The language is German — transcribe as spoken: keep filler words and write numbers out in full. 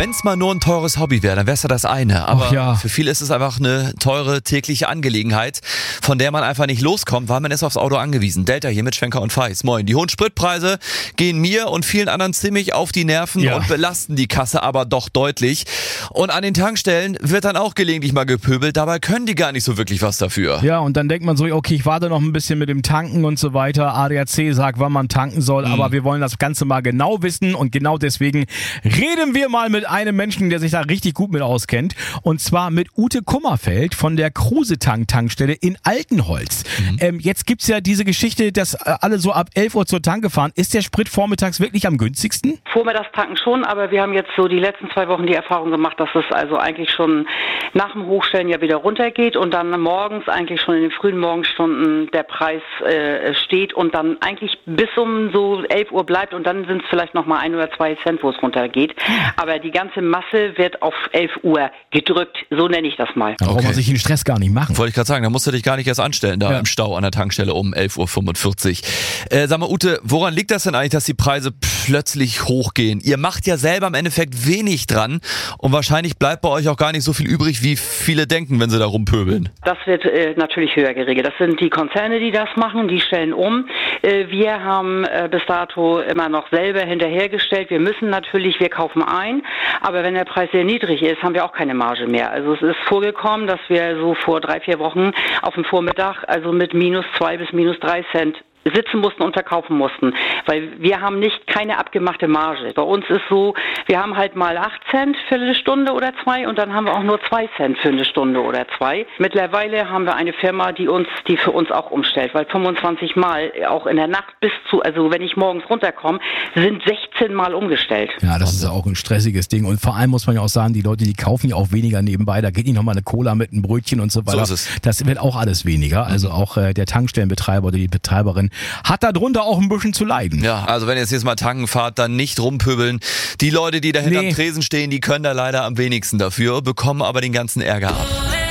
Wenn es mal nur ein teures Hobby wäre, dann wäre es ja das eine. Aber Ach ja. für viele ist es einfach eine teure tägliche Angelegenheit, von der man einfach nicht loskommt, weil man ist aufs Auto angewiesen. Delta hier mit Schwenker und Feis. Moin. Die hohen Spritpreise gehen mir und vielen anderen ziemlich auf die Nerven Ja. und belasten die Kasse aber doch deutlich. Und an den Tankstellen wird dann auch gelegentlich mal gepöbelt. Dabei können die gar nicht so wirklich was dafür. Ja, und dann denkt man so, okay, ich warte noch ein bisschen mit dem Tanken und so weiter. A D A C sagt, wann man tanken soll, Mhm. aber wir wollen das Ganze mal genau wissen und genau deswegen reden wir mal mit einem Menschen, der sich da richtig gut mit auskennt. Und zwar mit Ute Kummerfeld von der Kruse-Tank-Tankstelle in Altenholz. Mhm. Ähm, jetzt gibt's ja diese Geschichte, dass äh, alle so ab elf Uhr zur Tanke fahren. Ist der Sprit vormittags wirklich am günstigsten? Vormittags tanken schon, aber wir haben jetzt so die letzten zwei Wochen die Erfahrung gemacht, dass es also eigentlich schon nach dem Hochstellen ja wieder runtergeht und dann morgens eigentlich schon in den frühen Morgenstunden der Preis äh, steht und dann eigentlich bis um so elf Uhr bleibt und dann sind es vielleicht nochmal ein oder zwei Cent, wo es runtergeht. Aber die ganze Masse wird auf elf Uhr gedrückt, so nenne ich das mal. Da braucht Okay. man sich den Stress gar nicht machen. Wollte ich gerade sagen, da musst du dich gar nicht erst anstellen, da Ja. im Stau an der Tankstelle um elf Uhr fünfundvierzig. Äh, sag mal, Ute, woran liegt das denn eigentlich, dass die Preise plötzlich hochgehen? Ihr macht ja selber im Endeffekt wenig dran und wahrscheinlich bleibt bei euch auch gar nicht so viel übrig, wie viele denken, wenn sie da rumpöbeln. Das wird äh, natürlich höher geregelt. Das sind die Konzerne, die das machen, die stellen um. Äh, wir haben äh, bis dato immer noch selber hinterhergestellt. Wir müssen natürlich, wir kaufen ein, aber wenn der Preis sehr niedrig ist, haben wir auch keine Marge mehr. Also es ist vorgekommen, dass wir so vor drei, vier Wochen auf dem Vormittag also mit minus zwei bis minus drei Cent sitzen mussten und verkaufen mussten, weil wir haben nicht keine abgemachte Marge. Bei uns ist so, wir haben halt mal acht Cent für eine Stunde oder zwei und dann haben wir auch nur zwei Cent für eine Stunde oder zwei. Mittlerweile haben wir eine Firma, die uns, die für uns auch umstellt, weil fünfundzwanzig Mal auch in der Nacht bis zu, also wenn ich morgens runterkomme, sind sechzehn Mal umgestellt. Ja, das ist auch ein stressiges Ding. Und vor allem muss man ja auch sagen, die Leute, die kaufen ja auch weniger nebenbei. Da geht nicht nochmal eine Cola mit einem Brötchen und so weiter. So ist es. Das wird auch alles weniger. Also auch äh, der Tankstellenbetreiber oder die Betreiberin hat darunter auch ein bisschen zu leiden. Ja, also wenn ihr jetzt mal tanken fahrt, dann nicht rumpöbeln. Die Leute, die da hinterm Nee. Tresen stehen, die können da leider am wenigsten dafür, bekommen aber den ganzen Ärger ab.